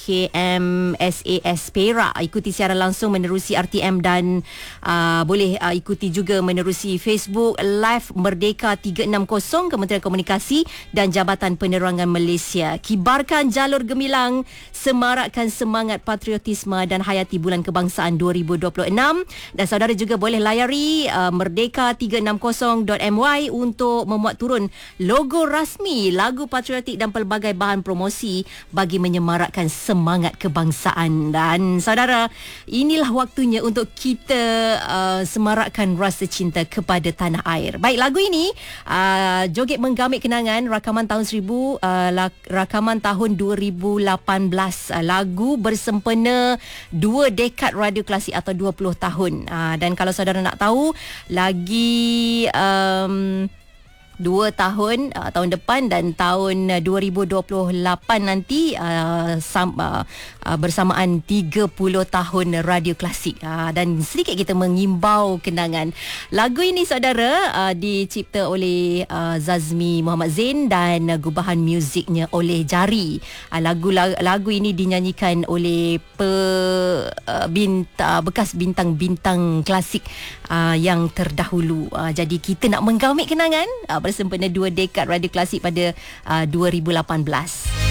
KMSAS Perak. Ikuti siaran langsung menerusi RTM dan boleh ikuti juga menerusi Facebook Live Merdeka 360 Kementerian Komunikasi dan Jabatan Penerangan Malaysia. Kibarkan jalur gemilang, semarakkan semangat patriotisme dan hayati Bulan Kebangsaan 2026. Dan saudara juga boleh layari merdeka360.my untuk memuat turun logo rasmi, lagu patriotik dan pelbagai bahan promosi bagi menyemarakkan semangat kebangsaan. Dan saudara, inilah waktunya untuk kita semarakkan rasa cinta kepada tanah air. Baik, lagu ini joget menggamit kenangan rakaman tahun 2018, lagu bersempena 2 dekad radio klasik atau 20 tahun. Dan kalau saudara nak tahu lagi 2 tahun tahun depan dan tahun 2028 nanti bersamaan 30 tahun radio klasik, dan sedikit kita mengimbau kenangan. Lagu ini saudara dicipta oleh Zazmi Muhammad Zain dan gubahan muziknya oleh Jari. Lagu ini dinyanyikan oleh bekas bintang-bintang klasik yang terdahulu. Jadi kita nak menggamit kenangan bersempena 2 dekad radio klasik pada 2018.